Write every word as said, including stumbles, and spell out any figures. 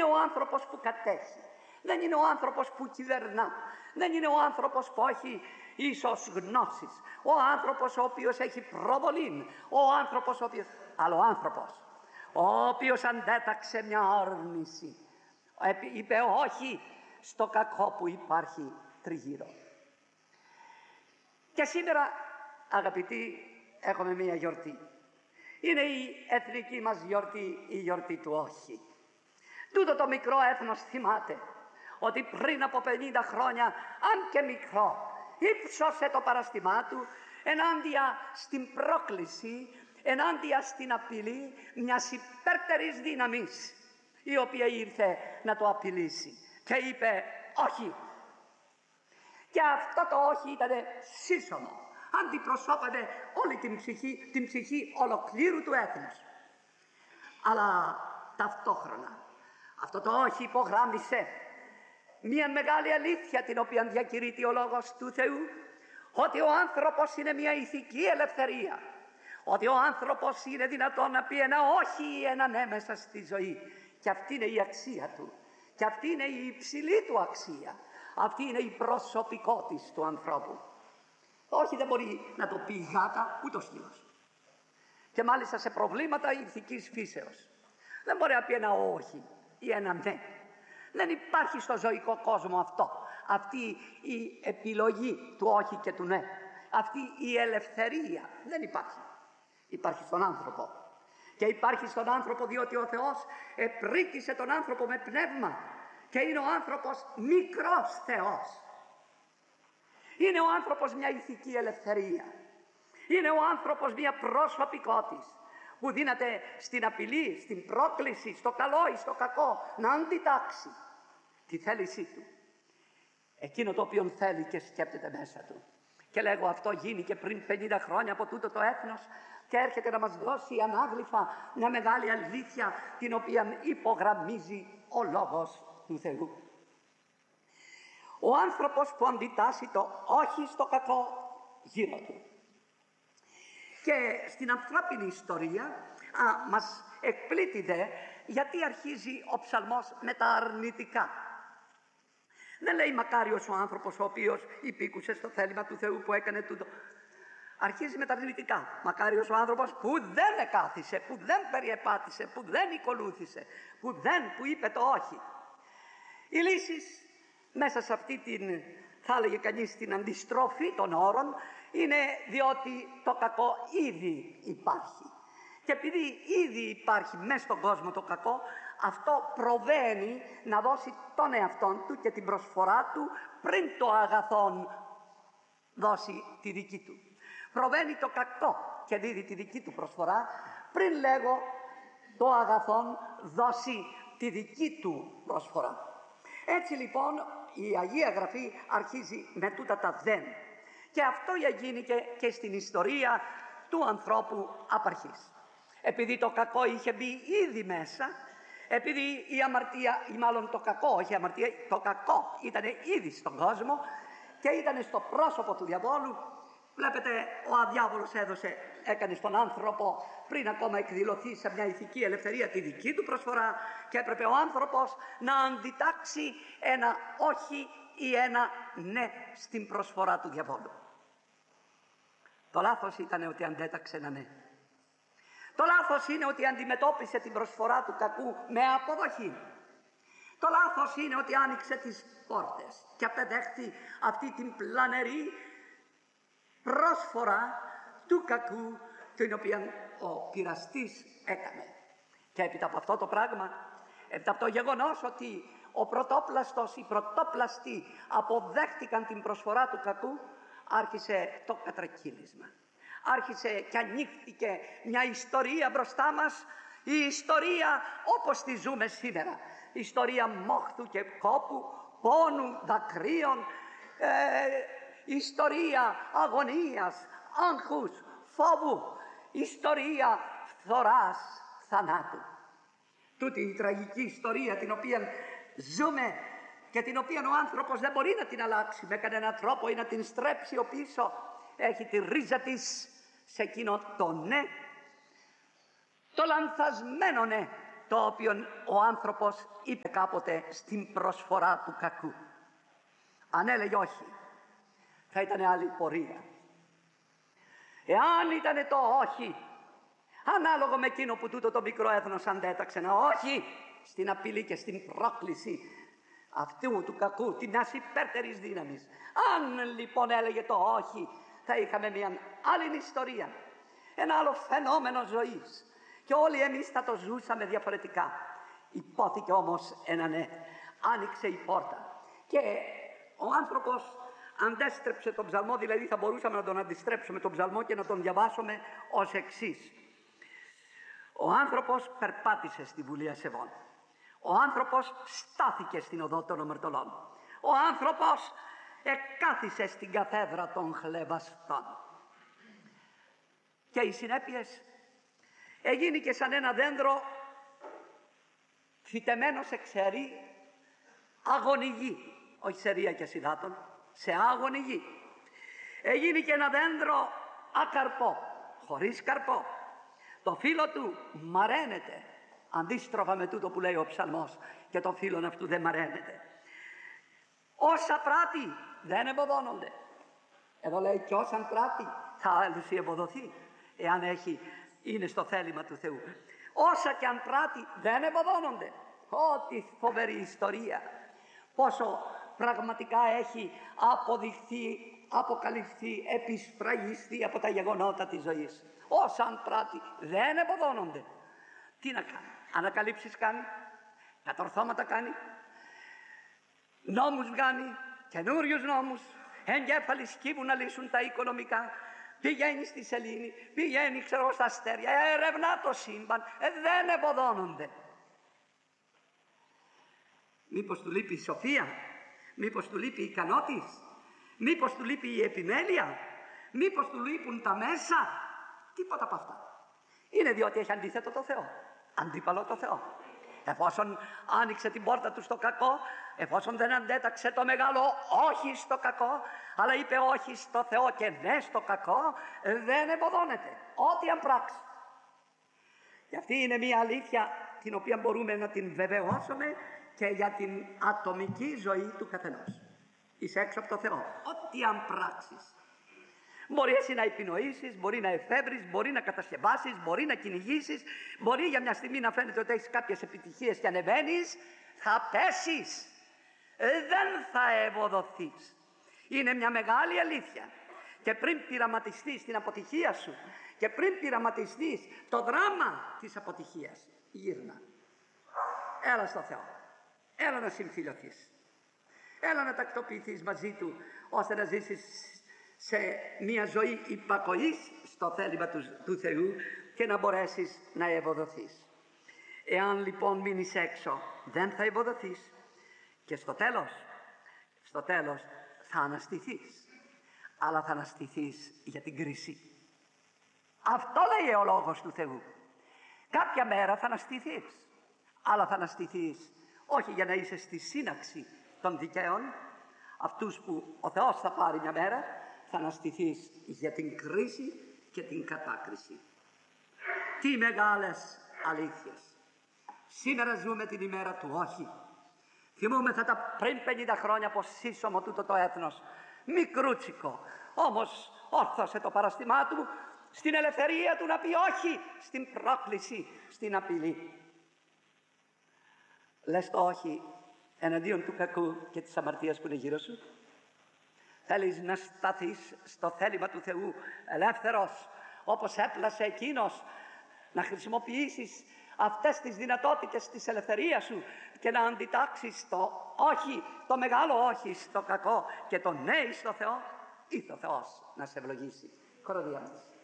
ο άνθρωπος που κατέχει, δεν είναι ο άνθρωπος που κυβερνά, δεν είναι ο άνθρωπος που έχει ίσως γνώσεις, ο άνθρωπος ο οποίος έχει προβολή, ο άνθρωπος ο οποίος... αλλά ο άνθρωπος ο οποίος αντέταξε μια άρνηση, είπε όχι στο κακό που υπάρχει τριγύρω. Και σήμερα, αγαπητοί, έχουμε μια γιορτή. Είναι η εθνική μας γιορτή, η γιορτή του όχι. Τούτο το μικρό έθνος θυμάται ότι πριν από πενήντα χρόνια, αν και μικρό, ύψωσε το παραστημά του ενάντια στην πρόκληση, ενάντια στην απειλή μιας υπέρτερης δύναμης, η οποία ήρθε να το απειλήσει και είπε όχι. Και αυτό το όχι ήταν σύσσωμο, αντιπροσώπευε όλη την ψυχή, την ψυχή ολοκλήρου του έθνους. Αλλά ταυτόχρονα αυτό το όχι υπογράμμισε μια μεγάλη αλήθεια, την οποία διακηρύττει ο Λόγος του Θεού, ότι ο άνθρωπος είναι μια ηθική ελευθερία, ότι ο άνθρωπος είναι δυνατόν να πει ένα όχι ή ένα ναι μέσα στη ζωή, και αυτή είναι η αξία του, και αυτή είναι η υψηλή του αξία, αυτή είναι η προσωπικότης του ανθρώπου. Όχι, δεν μπορεί να το πει η γάτα ούτε ο σκύλος, και μάλιστα σε προβλήματα ηθικής φύσεως δεν μπορεί να πει ένα όχι ή ένα ναι. Δεν υπάρχει στο ζωικό κόσμο αυτό, αυτή η επιλογή του όχι και του ναι, αυτή η ελευθερία δεν υπάρχει. Υπάρχει στον άνθρωπο, και υπάρχει στον άνθρωπο διότι ο Θεός επρίκησε τον άνθρωπο με πνεύμα και είναι ο άνθρωπος μικρός Θεός. Είναι ο άνθρωπος μια ηθική ελευθερία, είναι ο άνθρωπος μια προσωπικότης που δύναται στην απειλή, στην πρόκληση, στο καλό ή στο κακό να αντιτάξει τη θέλησή του, εκείνο το οποίο θέλει και σκέπτεται μέσα του. Και λέγω, αυτό γίνει και πριν πενήντα χρόνια από τούτο το έθνος, και έρχεται να μας δώσει ανάγλυφα μια μεγάλη αλήθεια, την οποία υπογραμμίζει ο Λόγος του Θεού. Ο άνθρωπος που αντιτάσσει το όχι στο κακό γύρω του. Και στην ανθρώπινη ιστορία α, μας εκπλήττει δε, γιατί αρχίζει ο ψαλμός με τα αρνητικά. Δεν λέει μακάριος ο άνθρωπος ο οποίος υπήκουσε στο θέλημα του Θεού που έκανε τούτο. Αρχίζει με τα αρνητικά. Μακάριος ο άνθρωπος που δεν εκάθισε, που δεν περιεπάτησε, που δεν οικολούθησε, που δεν, που είπε το όχι. Οι λύσεις μέσα σε αυτή την, θα έλεγε κανείς, την αντιστροφή των όρων, είναι διότι το κακό ήδη υπάρχει. Και επειδή ήδη υπάρχει μέσα στον κόσμο το κακό, αυτό προβαίνει να δώσει τον εαυτόν του και την προσφορά του πριν το αγαθόν δώσει τη δική του. Προβαίνει το κακό και δίδει τη δική του προσφορά πριν, λέγω, το αγαθόν δώσει τη δική του προσφορά. Έτσι λοιπόν η Αγία Γραφή αρχίζει με τούτα τα δεν. Και αυτό γίνηκε και στην ιστορία του ανθρώπου απ' αρχής. Επειδή το κακό είχε μπει ήδη μέσα, επειδή η αμαρτία, ή μάλλον το κακό, όχι η αμαρτία, το κακό ήταν ήδη στον κόσμο και ήταν στο πρόσωπο του διαβόλου. Βλέπετε, ο διάβολος έδωσε, έκανε στον άνθρωπο, πριν ακόμα εκδηλωθεί σε μια ηθική ελευθερία, τη δική του προσφορά, και έπρεπε ο άνθρωπος να αντιτάξει ένα όχι ή ένα ναι στην προσφορά του διαβόλου. Το λάθος ήταν ότι αντέταξε ένα ναι. Το λάθος είναι ότι αντιμετώπισε την προσφορά του κακού με αποδοχή. Το λάθος είναι ότι άνοιξε τις πόρτες και απεδέχθη αυτή την πλανερή πρόσφορα του κακού, την οποία ο πειραστής έκανε. Και έπειτα από αυτό το πράγμα, έπειτα από το γεγονός ότι ο πρωτόπλαστος, οι πρωτόπλαστοι αποδέχτηκαν την προσφορά του κακού, άρχισε το κατρακύλισμα. Άρχισε και ανοίχθηκε μια ιστορία μπροστά μας, η ιστορία όπως τη ζούμε σήμερα. Ιστορία μόχθου και κόπου, πόνου, δακρύων, ε, ιστορία αγωνίας, άγχους, φόβου, ιστορία φθοράς, θανάτου. Τούτη η τραγική ιστορία την οποία ζούμε και την οποία ο άνθρωπος δεν μπορεί να την αλλάξει με κανέναν τρόπο ή να την στρέψει ο πίσω, έχει τη ρίζα της σε εκείνο το ναι, το λανθασμένο ναι, το οποίο ο άνθρωπος είπε κάποτε στην προσφορά του κακού. Αν έλεγε όχι, θα ήταν άλλη πορεία. Εάν ήταν το όχι ανάλογο με εκείνο που τούτο το μικρό έθνος αντέταξε, να όχι στην απειλή και στην πρόκληση αυτού του κακού, την μιας υπέρτερης δύναμης. Αν λοιπόν έλεγε το όχι, θα είχαμε μια άλλη ιστορία, ένα άλλο φαινόμενο ζωής και όλοι εμείς θα το ζούσαμε διαφορετικά. Υπόθηκε όμως ένα ναι, άνοιξε η πόρτα και ο άνθρωπος αντέστρεψε τον ψαλμό, δηλαδή θα μπορούσαμε να τον αντιστρέψουμε τον ψαλμό και να τον διαβάσουμε ως εξής. Ο άνθρωπος περπάτησε στη Βουλή Ασεβών. Ο άνθρωπος στάθηκε στην οδό των αμαρτωλών. Ο άνθρωπος εκάθισε στην καθέδρα των χλεβαστών. Και οι συνέπειες έγινε και σαν ένα δέντρο φυτεμένο σε ξερή άγωνη γη, όχι σε ρία και σιδάτων, σε άγωνη γη. Έγινε και ένα δέντρο ακαρπό, χωρίς καρπό. Το φύλλο του μαραίνεται, αντίστροφα με τούτο που λέει ο ψαλμός, και το φύλλον αυτού δεν μαραίνεται. Όσα πράττει δεν εμποδώνονται. Εδώ λέει και όσαν πράττει θα άλλους εμποδοθεί, εάν έχει, είναι στο θέλημα του Θεού. Όσα και αν πράττει δεν εμποδώνονται. Ό,τι φοβερή ιστορία. Πόσο πραγματικά έχει αποδειχθεί, αποκαλυφθεί, επισφραγιστεί από τα γεγονότα της ζωής. Όσα αν πράττει δεν εμποδώνονται. Τι να κάνει, ανακαλύψεις κάνει, κατορθώματα κάνει, νόμους βγάνει, καινούριους νόμους, εγκέφαλοι σκύβουν να λύσουν τα οικονομικά, πηγαίνει στη σελήνη, πηγαίνει ξέρω στα αστέρια, ερευνά το σύμπαν, ε, δεν εμποδώνονται. Μήπως του λείπει η σοφία, μήπως του λείπει η ικανότης, μήπως του λείπει η επιμέλεια, μήπως του λείπουν τα μέσα, τίποτα από αυτά. Είναι διότι έχει αντίθετο το Θεό, αντίπαλο το Θεό. Εφόσον άνοιξε την πόρτα του στο κακό, εφόσον δεν αντέταξε το μεγάλο όχι στο κακό, αλλά είπε όχι στο Θεό και ναι στο κακό, δεν εμποδώνεται, ό,τι αν πράξει. Και αυτή είναι μια αλήθεια την οποία μπορούμε να την βεβαιώσουμε και για την ατομική ζωή του καθενός. Είσαι έξω από το Θεό, ό,τι αν πράξεις. Μπορεί εσύ να επινοήσεις, μπορεί να εφεύρεις, μπορεί να κατασκευάσεις, μπορεί να κυνηγήσεις, μπορεί για μια στιγμή να φαίνεται ότι έχεις κάποιες επιτυχίες και ανεβαίνεις, θα πέσεις, δεν θα ευοδοθείς. Είναι μια μεγάλη αλήθεια. Και πριν πειραματιστείς την αποτυχία σου και πριν πειραματιστείς το δράμα της αποτυχίας, γύρνα. Έλα στο Θεό, έλα να συμφιλωθείς, έλα να τακτοποιηθείς μαζί Του, ώστε να ζήσεις σε μια ζωή υπακοής στο θέλημα του, του Θεού και να μπορέσεις να ευοδοθείς. Εάν λοιπόν μείνεις έξω, δεν θα ευοδοθείς και στο τέλος, στο τέλος θα αναστηθείς, αλλά θα αναστηθείς για την κρίση. Αυτό λέει ο λόγος του Θεού. Κάποια μέρα θα αναστηθείς, αλλά θα αναστηθείς όχι για να είσαι στη σύναξη των δικαίων, αυτούς που ο Θεός θα πάρει μια μέρα, θα αναστηθείς για την κρίση και την κατάκριση. Τι μεγάλες αλήθειες. Σήμερα ζούμε την ημέρα του όχι. Θυμούμεθα τα πριν πενήντα χρόνια πως σύσσωμο τούτο το έθνος, μικρούτσικο, όμως όρθωσε το παραστημά του στην ελευθερία του να πει όχι στην πρόκληση, στην απειλή. Λες το όχι εναντίον του κακού και της αμαρτίας που είναι γύρω σου. Θέλεις να σταθείς στο θέλημα του Θεού ελεύθερος, όπως έπλασε εκείνος, να χρησιμοποιήσεις αυτές τις δυνατότητες της ελευθερίας σου και να αντιτάξεις το όχι, το μεγάλο όχι στο κακό και το ναι στο Θεό, ή το Θεός να σε ευλογήσει. Κοροϊδία μας.